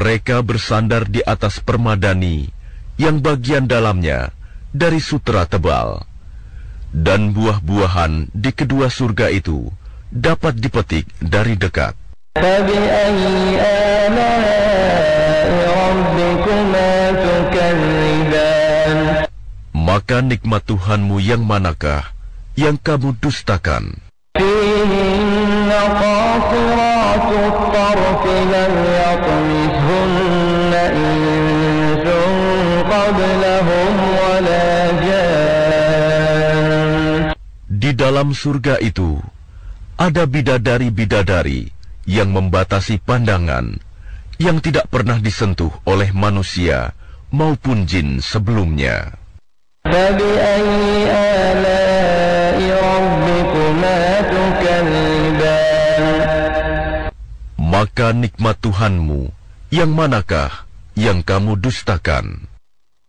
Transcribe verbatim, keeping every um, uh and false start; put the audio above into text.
Mereka bersandar di atas permadani yang bagian dalamnya dari sutera tebal, dan buah-buahan di kedua surga itu dapat dipetik dari dekat. Maka nikmat Tuhanmu yang manakah yang kamu dustakan? Di dalam surga itu ada bidadari-bidadari yang membatasi pandangan, yang tidak pernah disentuh oleh manusia maupun jin sebelumnya. Maka nikmat Tuhanmu yang manakah yang kamu dustakan?